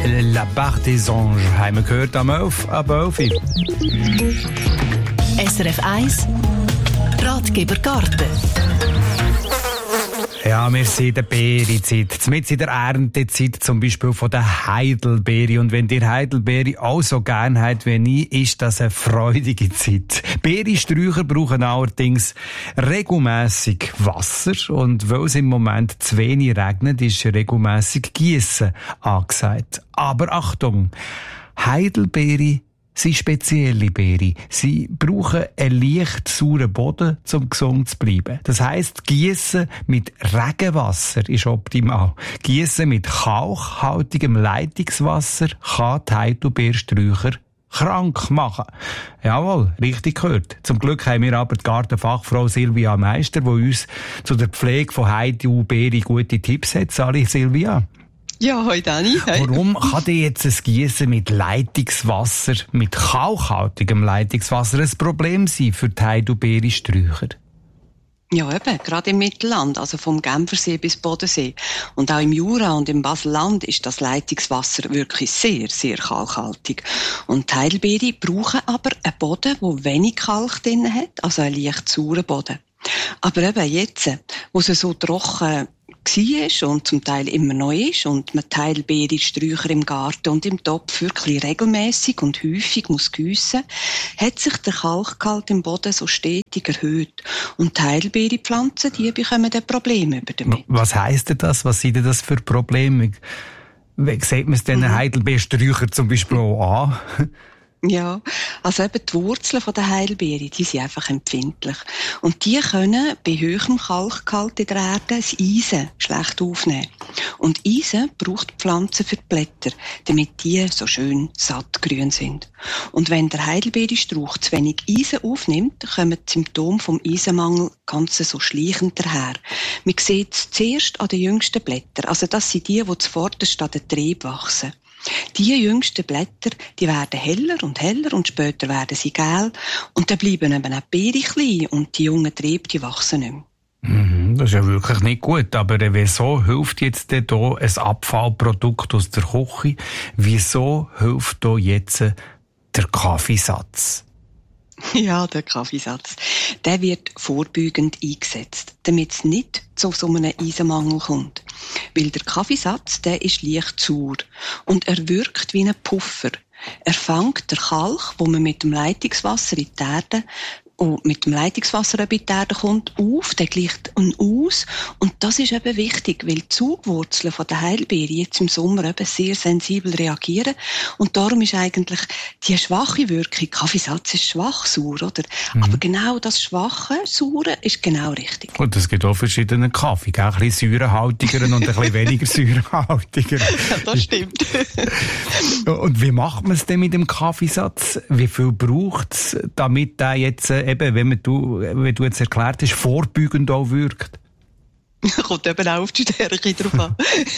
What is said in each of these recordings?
La Barre des Anges haben wir gehört am 11. SRF 1 Ratgeber Garten. Ja, wir sind in der Beerenzeit, mitten in der Erntezeit, zum Beispiel von der Heidelbeere. Und wenn ihr Heidelbeere auch so gerne habt wie ich, ist das eine freudige Zeit. Beerensträucher brauchen allerdings regelmässig Wasser. Und weil es im Moment zu wenig regnet, ist regelmässig Gießen angesagt. Aber Achtung, Heidelbeere sind spezielle Beeren. Sie brauchen einen leicht sauren Boden, um gesund zu bleiben. Das heisst, Gießen mit Regenwasser ist optimal. Gießen mit kalkhaltigem Leitungswasser kann die Heidelbeersträucher krank machen. Jawohl, richtig gehört. Zum Glück haben wir aber die Gartenfachfrau Silvia Meister, die uns zu der Pflege von Heidelbeeren gute Tipps hat. Sali, Silvia. Ja, hoi Dani. Hoi. Warum kann dir jetzt ein Gießen mit Leitungswasser, mit kalkhaltigem Leitungswasser ein Problem sein für die Heidelbeersträucher? Ja, eben, gerade im Mittelland, also vom Genfersee bis Bodensee. Und auch im Jura und im Baselland ist das Leitungswasser wirklich sehr, sehr kalkhaltig. Und die Heidelbeere brauchen aber einen Boden, der wenig Kalk drin hat, also einen leicht sauren Boden. Aber eben jetzt, wo es so trocken war und zum Teil immer noch ist und man die Heidelbeersträucher im Garten und im Topf wirklich regelmässig und häufig muss giessen, hat sich der Kalkgehalt im Boden so stetig erhöht. Und die Heidelbeerpflanzen, die bekommen dann Probleme damit. Was heisst denn das? Was sind denn das für Probleme? Wie sieht man es den Heidelbeersträuchern zum Beispiel auch an? Ja, also eben die Wurzeln der Heidelbeere, die sind einfach empfindlich. Und die können bei hohem Kalkgehalt in der Erde das Eisen schlecht aufnehmen. Und Eisen braucht die Pflanze für die Blätter, damit die so schön sattgrün sind. Und wenn der Heidelbeerstrauch zu wenig Eisen aufnimmt, kommen die Symptome vom Eisenmangel ganz so schleichend daher. Man sieht es zuerst an den jüngsten Blättern. Also das sind die zuvorderst an den Trieb wachsen. Die jüngsten Blätter, die werden heller und später werden sie gel und dann bleiben eben auch die Beeren klein und die jungen Triebe, die wachsen nicht mehr. Das ist ja wirklich nicht gut, aber wieso hilft jetzt hier ein Abfallprodukt aus der Küche? Wieso hilft hier jetzt der Kaffeesatz? Ja, der Kaffeesatz. Der wird vorbeugend eingesetzt, damit es nicht zu so einem Eisenmangel kommt. Weil der Kaffeesatz, der ist leicht sauer und er wirkt wie ein Puffer. Er fängt den Kalk, wo man mit dem Leitungswasser in die Erde mit dem Leitungswasser in die Erde kommt, auf, der gleicht ihn aus. Und das ist eben wichtig, weil die Zugwurzeln der Heidelbeere jetzt im Sommer eben sehr sensibel reagieren. Und darum ist eigentlich die schwache Wirkung, Kaffeesatz ist schwach sauer, oder? Aber genau das schwache Saure ist genau richtig. Und es gibt auch verschiedene Kaffee, ein bisschen säurehaltiger und ein bisschen weniger säurehaltiger. Ja, das stimmt. Und wie macht man es denn mit dem Kaffeesatz? Wie viel braucht es, damit der jetzt eben, wie du jetzt erklärt hast, vorbeugend auch wirkt? Kommt eben auch auf die Stärke drauf an.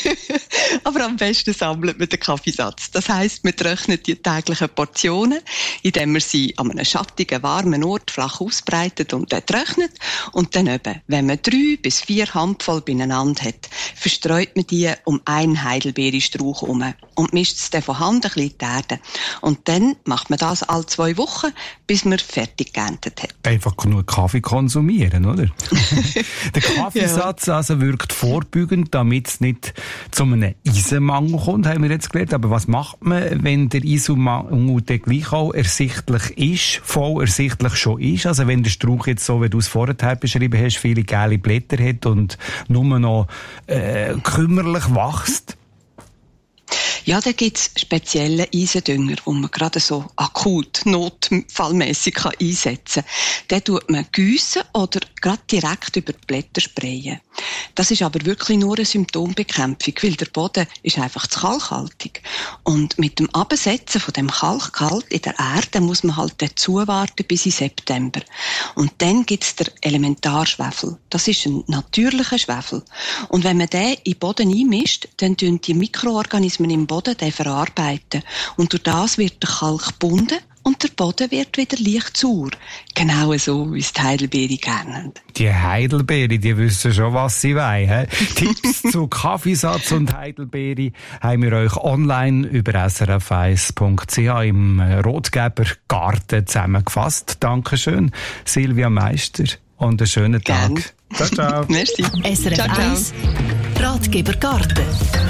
Aber am besten sammelt man den Kaffeesatz. Das heisst, man trocknet die täglichen Portionen, indem man sie an einem schattigen, warmen Ort flach ausbreitet und dann trocknet. Und dann eben, wenn man 3 bis 4 Handvoll beieinander hat, verstreut man die um einen Heidelbeerstrauch herum und mischt es dann von Hand ein bisschen in die Erde. Und dann macht man das alle 2 Wochen, bis man fertig geerntet hat. Einfach genug Kaffee konsumieren, oder? Der Kaffeesatz also wirkt vorbeugend, damit es nicht zu einem Eisenmangel kommt, haben wir jetzt gelernt. Aber was macht man, wenn der Eisenmangel gleich auch ersichtlich ist, voll ersichtlich schon ist? Also wenn der Strauch jetzt so, wie du es vorher beschrieben hast, viele gelbe Blätter hat und nur noch kümmerlich wächst? Ja, da gibt's spezielle Eisendünger, die man gerade so akut, notfallmässig einsetzen kann. Den tut man giessen oder gerade direkt über die Blätter sprayen. Das ist aber wirklich nur eine Symptombekämpfung, weil der Boden ist einfach zu kalkhaltig. Und mit dem Absetzen von dem Kalkgehalt in der Erde muss man halt dazu warten bis in September. Und dann gibt's der Elementarschwefel. Das ist ein natürlicher Schwefel. Und wenn man den in den Boden einmischt, dann tun die Mikroorganismen im Boden den verarbeiten. Und durch das wird der Kalk gebunden und der Boden wird wieder leicht sauer. Genau so, wie es die Heidelbeere kennen. Die Heidelbeere, die wissen schon, was sie wollen. Tipps zu Kaffeesatz und Heidelbeere haben wir euch online über srf1.ch im Rotgeber Garten zusammengefasst. Dankeschön, Silvia Meister, und einen schönen Tag. Ciao, ciao. Merci. SRF 1 Ratgeber Garten.